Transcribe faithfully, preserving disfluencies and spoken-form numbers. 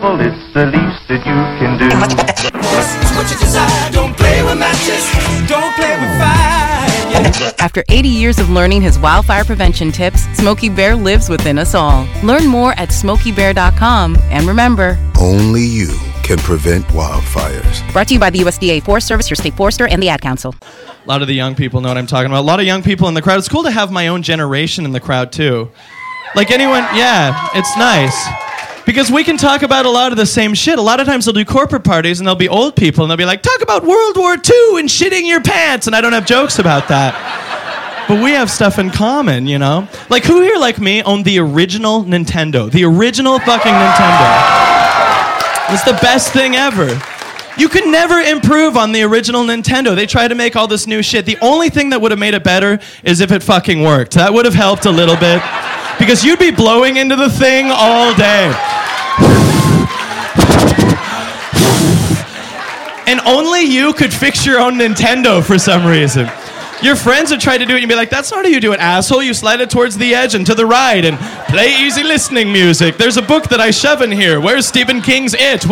Well, it's the least that you can do. What you desire, don't play with matches, don't play with fire. After eighty years of learning his wildfire prevention tips, Smokey Bear lives within us all. Learn more at smokey bear dot com. And remember, only you can prevent wildfires. Brought to you by the U S D A Forest Service, your state forester, and the Ad Council. A lot of the young people know what I'm talking about. A lot of young people in the crowd. It's cool to have my own generation in the crowd, too. Like anyone, yeah, it's nice. Because we can talk about a lot of the same shit. A lot of times they'll do corporate parties and there'll be old people and they'll be like, talk about World War Two and shitting your pants. And I don't have jokes about that. But we have stuff in common, you know? Like, who here, like me, owned the original Nintendo? The original fucking Nintendo. It's the best thing ever. You could never improve on the original Nintendo. They tried to make all this new shit. The only thing that would have made it better is if it fucking worked. That would have helped a little bit. Because you'd be blowing into the thing all day. And only you could fix your own Nintendo for some reason. Your friends would try to do it and you'd be like, that's not how you do it, asshole. You slide it towards the edge and to the right and play easy listening music. There's a book that I shove in here. Where's Stephen King's It?